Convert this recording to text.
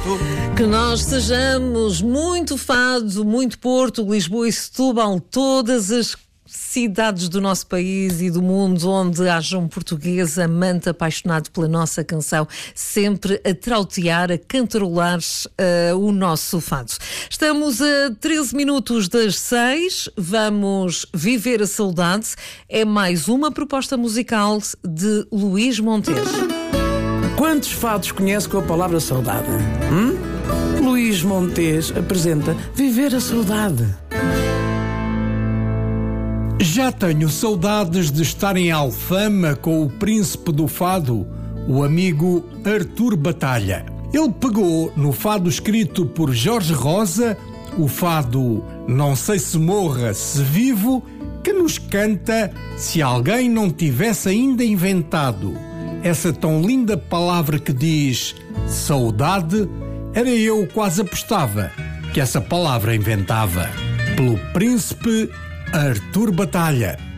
Que nós sejamos muito Fado, muito Porto, Lisboa e Setúbal, todas as cidades do nosso país e do mundo onde haja um português amante, apaixonado pela nossa canção, sempre a trautear, a cantarolar o nosso fado. Estamos a 13 minutos das 6, vamos viver a saudade. É mais uma proposta musical de Luís Monteiro. Quantos fados conhece com a palavra saudade? Luís Montes apresenta Viver a Saudade. Já tenho saudades de estar em Alfama com o príncipe do fado, o amigo Artur Batalha. Ele pegou no fado escrito por Jorge Rosa, o fado Não Sei Se Morra, Se Vivo, que nos canta se alguém não tivesse ainda inventado essa tão linda palavra que diz saudade. Era eu quase apostava que essa palavra inventava. Pelo príncipe Artur Batalha.